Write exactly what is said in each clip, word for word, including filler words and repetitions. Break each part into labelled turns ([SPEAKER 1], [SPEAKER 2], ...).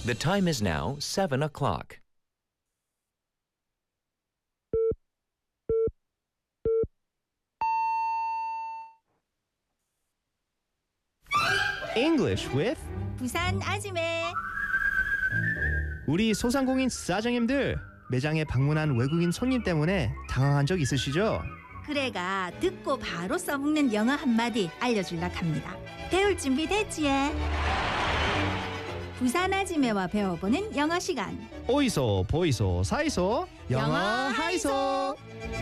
[SPEAKER 1] The time is now seven o'clock.
[SPEAKER 2] English with
[SPEAKER 3] 부산 아지매.
[SPEAKER 2] 우리 소상공인 사장님들 매장에 방문한 외국인 손님 때문에 당황한 적 있으시죠?
[SPEAKER 3] 그래가 듣고 바로 써먹는 영어 한마디 알려줄라 합니다. 배울 준비 됐지? 부산 아지매와 배워보는 영어 시간.
[SPEAKER 2] 어이소 보이소 사이소 영어 하이소.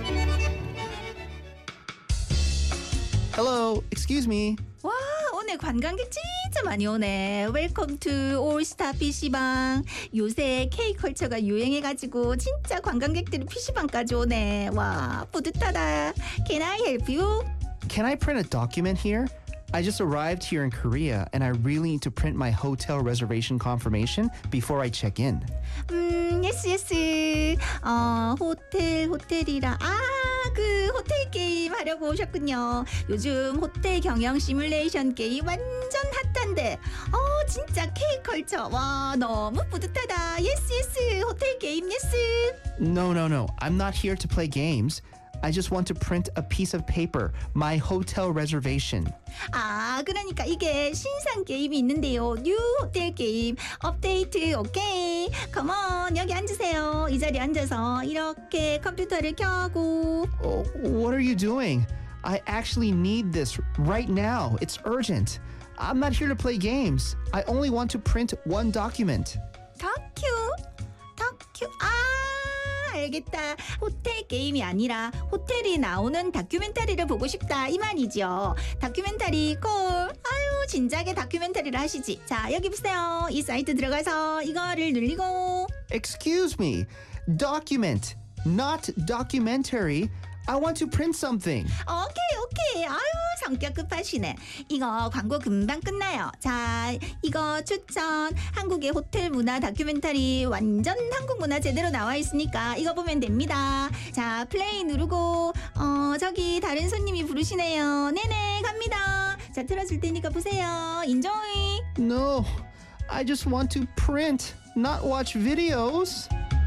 [SPEAKER 2] Hello, excuse me.
[SPEAKER 3] 와, 오늘 관광객 진짜 많이 오네. 웰컴 투 올스타 피시방. 요새 K컬처가 유행해가지고 진짜 관광객들이 피시방까지 오네. 와, 뿌듯하다. Can I help you?
[SPEAKER 2] Can I print a document here? I just arrived here in Korea and I really need to print my hotel reservation confirmation before I check in.
[SPEAKER 3] 음, 예스 예스. 어, 호텔 호텔이라. 아, 그 호텔 게임 하려고 오셨군요. 요즘 호텔 경영 시뮬레이션 게임 완전 핫한데. 어, 진짜 K컬처. 와, 너무 뿌듯하다. 예스 예스. 호텔 게임 예스.
[SPEAKER 2] No, no, no. I'm not here to play games. I just want to print a piece of paper, my hotel reservation.
[SPEAKER 3] 아, 그러니까 이게 신상 게임이 있는데요. 뉴 호텔 게임 업데이트. 오케이. 컴온, 여기 앉으세요. 이 자리에 앉아서 이렇게 컴퓨터를 켜고.
[SPEAKER 2] Oh, what are you doing? I actually need this right now. It's urgent. I'm not here to play games. I only want to print one document.
[SPEAKER 3] 다큐 다큐 아, 알겠다. 호텔 게임이 아니라 호텔이 나오는 다큐멘터리를 보고 싶다 이 말이죠. 다큐멘터리 콜. 아유, 진작에 다큐멘터리를 하시지. 자, 여기 보세요. 이 사이트 들어가서 이거를 누르고.
[SPEAKER 2] Excuse me. Document, not documentary. I want to print something.
[SPEAKER 3] 오케이 오케이. 아유, 성격 급하시네. 이거 광고 금방 끝나요. 자, 이거 추천. 한국의 호텔 문화 다큐멘터리 완전 한국 문화 제대로 나와 있으니까 이거 보면 됩니다. 자, 플레이 누르고. 어, 저기 다른 손님이 부르시네요. 네네, 갑니다. 자, 틀어줄 테니까 보세요. 인조이.
[SPEAKER 2] No, I just want to print, not watch videos.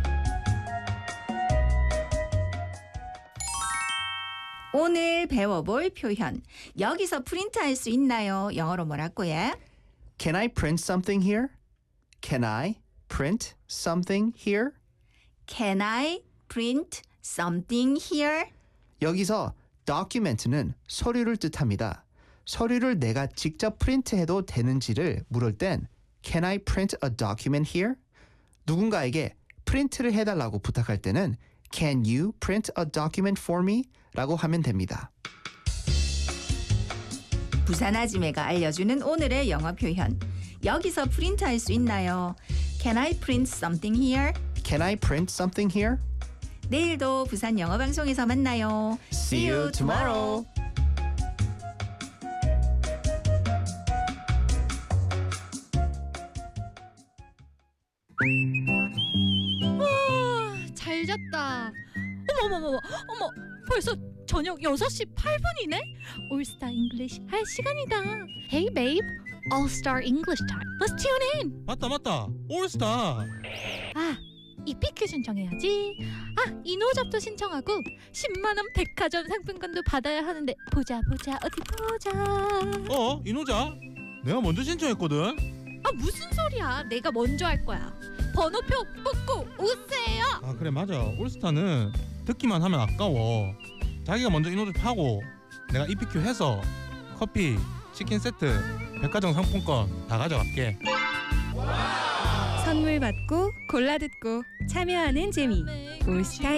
[SPEAKER 3] 오늘 배워볼 표현. 여기서 프린트할 수 있나요? 영어로 뭐라고요?
[SPEAKER 2] Can I print something here? Can I print something here?
[SPEAKER 3] Can I print something here?
[SPEAKER 2] 여기서 document는 서류를 뜻합니다. 서류를 내가 직접 프린트해도 되는지를 물을 땐 Can I print a document here? 누군가에게 프린트를 해달라고 부탁할 때는 Can you print a document for me? 라고 하면 됩니다.
[SPEAKER 3] 부산 아지매가 알려주는 오늘의 영어 표현. 여기서 프린트할 수 있나요? Can I print something here?
[SPEAKER 2] Can I print something here?
[SPEAKER 3] 내일도 부산 영어 방송에서 만나요.
[SPEAKER 2] See you tomorrow.
[SPEAKER 4] 와, 잘 잤다. 어머 어머 어머 어머, 벌써 저녁 여섯 시 팔 분이네. 올스타 잉글리시 할 시간이다. Hey babe, All Star English time. Let's tune in.
[SPEAKER 5] 맞다 맞다 올스타.
[SPEAKER 4] 아, 이피큐 신청해야지. 아, 이노잡도 신청하고 십만 원 백화점 상품권도 받아야 하는데 보자 보자 어디 보자.
[SPEAKER 5] 어 이노자 내가 먼저 신청했거든.
[SPEAKER 4] 아, 무슨 소리야. 내가 먼저 할 거야. 번호표 뽑고 오세요.
[SPEAKER 5] 아 그래 맞아 올스타는 듣기만 하면 아까워. 자기가 먼저 이노자 파고 내가 이피큐 해서 커피 치킨 세트 백화점 상품권 다 가져갈게.
[SPEAKER 6] 선물 받고 골라 듣고 참여하는 재미. 올스타